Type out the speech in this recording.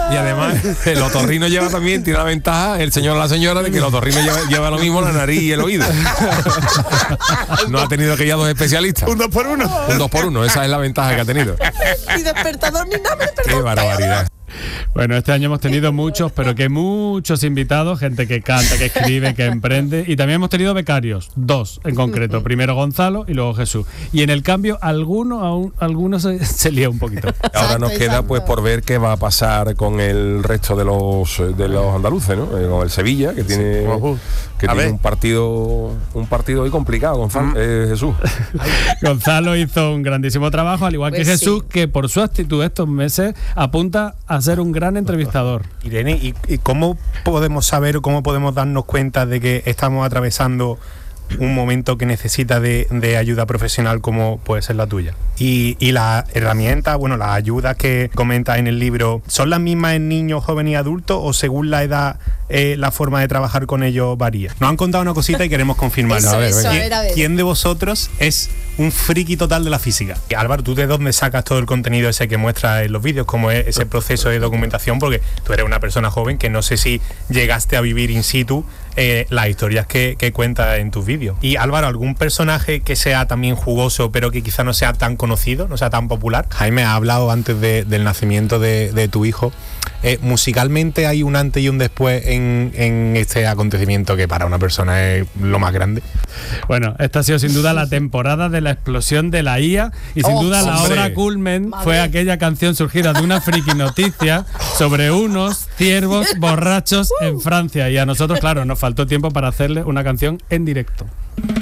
Y además el otorrino tiene la ventaja, el señor o la señora, de que el otorrino lleva lo mismo la nariz y el oído. No ha tenido que ir a 2 especialistas. Un 2x1. Un 2x1, esa es la ventaja que ha tenido. Ni despertador ni nada, Qué barbaridad. Bueno, este año hemos tenido muchos invitados, gente que canta, que escribe, que emprende, y también hemos tenido becarios, 2 en concreto, primero Gonzalo y luego Jesús. Y en el cambio, algunos se lía un poquito. Ahora nos queda pues por ver qué va a pasar con el resto de los andaluces, ¿no? Con el Sevilla, que tiene un partido hoy complicado, Jesús. Gonzalo hizo un grandísimo trabajo, al igual que Jesús, que por su actitud estos meses apunta a ser un gran entrevistador. Irene, ¿y cómo podemos saber o cómo podemos darnos cuenta de que estamos atravesando un momento que necesita de ayuda profesional como puede ser la tuya? Y las herramientas, las ayudas que comentas en el libro, ¿son las mismas en niños, jóvenes y adultos o según la edad la forma de trabajar con ellos varía? Nos han contado una cosita y queremos confirmarlo. A ver. ¿Quién de vosotros es un friki total de la física? Y Álvaro, ¿tú de dónde sacas todo el contenido ese que muestras en los vídeos? ¿Cómo es ese proceso de documentación? Porque tú eres una persona joven que no sé si llegaste a vivir in situ las historias que cuentas en tus vídeos. Y Álvaro, ¿algún personaje que sea también jugoso pero que quizá no sea tan conocido, no sea tan popular? Jaime ha hablado antes del nacimiento de tu hijo. Musicalmente hay un antes y un después en este acontecimiento que para una persona es lo más grande. Bueno, esta ha sido sin duda la temporada de la explosión de la IA y sin duda la obra culmen fue aquella canción surgida de una friki noticia sobre unos ciervos borrachos en Francia, y a nosotros, claro, nos faltó tiempo para hacerle una canción en directo.